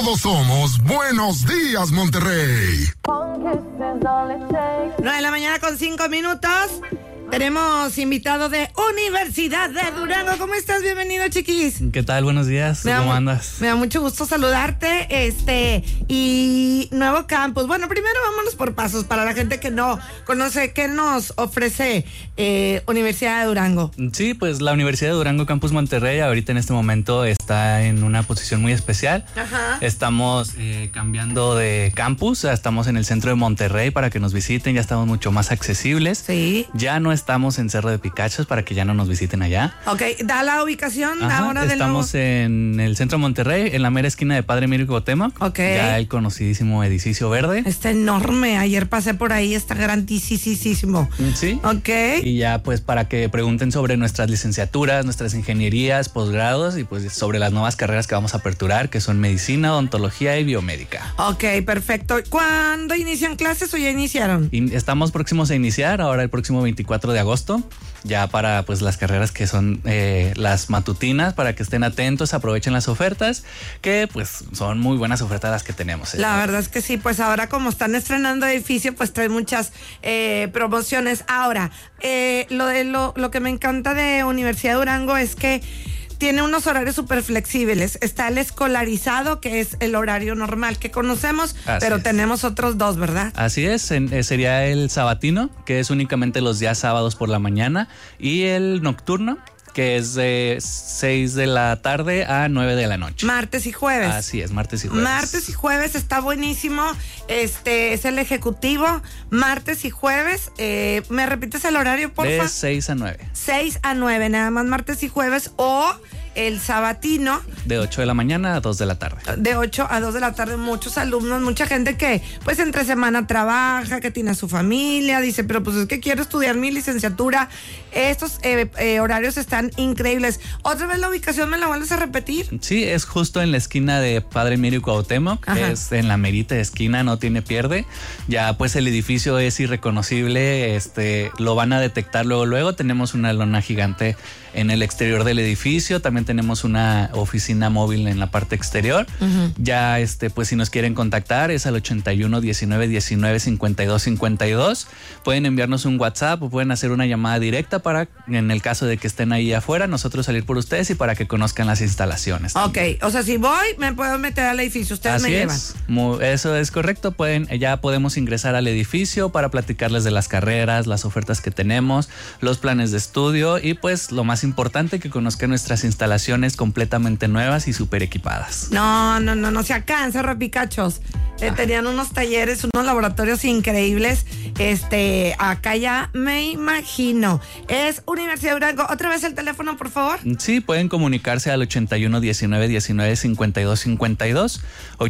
Todos somos Buenos Días, Monterrey. 9:05 a.m. Tenemos invitado de Universidad de Durango. ¿Cómo estás? Bienvenido, chiquis. ¿Qué tal? Buenos días. ¿Cómo andas? Me da mucho gusto saludarte. Y nuevo campus. Bueno, primero vámonos por pasos para la gente que no conoce qué nos ofrece Universidad de Durango. Sí, pues la Universidad de Durango Campus Monterrey ahorita en este momento está en una posición muy especial. Ajá. Estamos cambiando de campus. Estamos en el centro de Monterrey para que nos visiten. Ya estamos mucho más accesibles. Sí. Ya no estamos en Cerro de Picachos para que ya no nos visiten allá. Ok, da la ubicación. Ajá, ahora de estamos en el centro de Monterrey, en la mera esquina de Padre Emilio Cuauhtémoc. Ok. Ya el conocidísimo edificio verde. Está enorme. Ayer pasé por ahí, está grandísimo. Sí. Ok. Y ya pues para que pregunten sobre nuestras licenciaturas, nuestras ingenierías, posgrados y pues sobre las nuevas carreras que vamos a aperturar, que son medicina, odontología y biomédica. Ok, perfecto. ¿Cuándo inician clases o ya iniciaron? Y estamos próximos a iniciar ahora el próximo 24 de agosto, ya para pues las carreras que son las matutinas, para que estén atentos, aprovechen las ofertas, que pues son muy buenas ofertas las que tenemos. La verdad es que sí, pues ahora como están estrenando edificio, pues traen muchas promociones. Ahora, lo que me encanta de Universidad de Durango es que tiene unos horarios súper flexibles. Está el escolarizado, que es el horario normal que conocemos, pero tenemos otros dos, ¿verdad? Así es, sería el sabatino, que es únicamente los días sábados por la mañana, y el nocturno, que es de 6 de la tarde a 9 de la noche. Martes y jueves. Así es, martes y jueves. Martes y jueves está buenísimo. Es el ejecutivo. Martes y jueves. ¿Me repites el horario, porfa? De 6 a 9. 6 a 9, nada más martes y jueves. O el sabatino. De 8 de la mañana a 2 de la tarde. De 8 a 2 de la tarde. Muchos alumnos, mucha gente que pues entre semana trabaja, que tiene a su familia, dice, pero pues es que quiero estudiar mi licenciatura. Estos horarios están increíbles. ¿Otra vez la ubicación me la vuelves a repetir? Sí, es justo en la esquina de Padre Emilio Cuauhtémoc. Ajá. Es en la merita esquina, no tiene pierde. Ya pues el edificio es irreconocible, lo van a detectar luego. Tenemos una lona gigante en el exterior del edificio, también tenemos una oficina móvil en la parte exterior. Uh-huh. Ya pues si nos quieren contactar es al 81 19 19 52 52. Pueden enviarnos un WhatsApp o pueden hacer una llamada directa para, en el caso de que estén ahí afuera, nosotros salir por ustedes y para que conozcan las instalaciones. Ok, o sea, si voy, me puedo meter al edificio, ustedes Así me llevan. Eso es correcto, ya podemos ingresar al edificio para platicarles de las carreras, las ofertas que tenemos, los planes de estudio y pues lo más importante, que conozcan nuestras instalaciones completamente nuevas y súper equipadas. No se alcanza, repicachos. Tenían unos talleres, unos laboratorios increíbles. Acá ya me imagino. Es Universidad de Durango. ¿Otra vez el teléfono, por favor? Sí, pueden comunicarse al 81 19 19 52 52,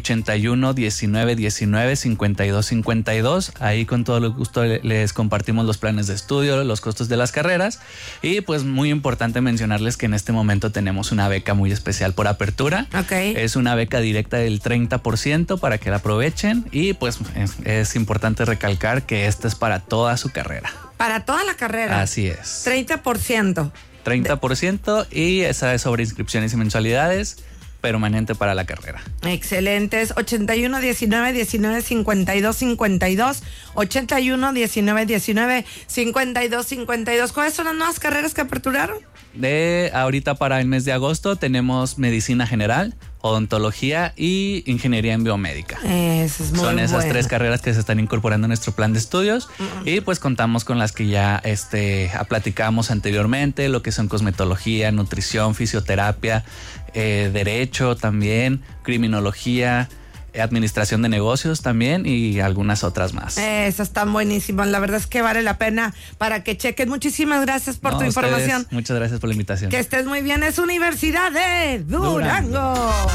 81 19 19 52 52. Ahí con todo el gusto les compartimos los planes de estudio, los costos de las carreras y pues muy importante mencionarles que en este momento tenemos una beca muy especial por apertura. Okay. Es una beca directa del 30% para que la aprovechen y pues es importante recalcar que esta es para toda su carrera. Para toda la carrera. Así es. 30%. 30% y esa es sobre inscripciones y mensualidades permanente para la carrera. Excelentes. 81 19 19 52 52, 81 19 19 52 52. ¿Cuáles son las nuevas carreras que aperturaron? Ahorita para el mes de agosto tenemos medicina general, odontología y ingeniería en biomédica. Eso es muy Son esas bueno. 3 carreras que se están incorporando a nuestro plan de estudios y pues contamos con las que ya platicamos anteriormente, lo que son cosmetología, nutrición, fisioterapia, derecho también, criminología, administración de negocios también y algunas otras más. Esas están buenísimas. La verdad es que vale la pena para que chequen. Muchísimas gracias por tu información. Muchas gracias por la invitación. Que estés muy bien. Es Universidad de Durango.